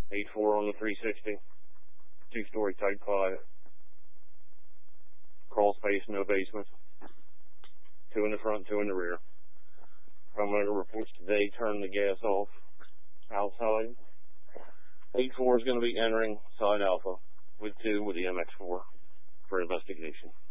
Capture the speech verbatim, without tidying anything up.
eight four on the three sixty. Two-story Type five. Crawl space, no basement. Two in the front, two in the rear. Chronometer reports today, turn the gas off outside. eight four is going to be entering side alpha with two with the M X four for investigation.